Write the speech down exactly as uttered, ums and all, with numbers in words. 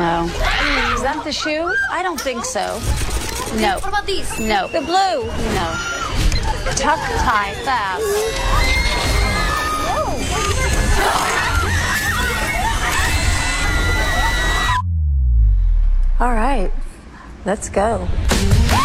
No. Is that the shoe? I don't think so. No. What about these? No. The blue? No. Tuck, tie, fab. All right, let's go.